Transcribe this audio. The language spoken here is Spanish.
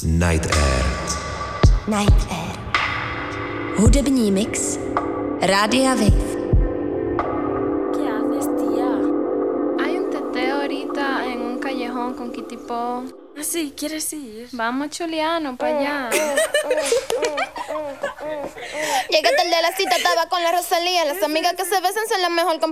Night Air. Night Air. Hudební mix Rádia Wave. ¿Qué haces, tía? Hay un teteo ahorita en un callejón con Kitipo. Ah, sí, ¿quieres ir? Vamos, Chuliano, para allá. Llegué tarde a la cita, estaba con la Rosalía. Las amigas que se besan son la mejor compañía.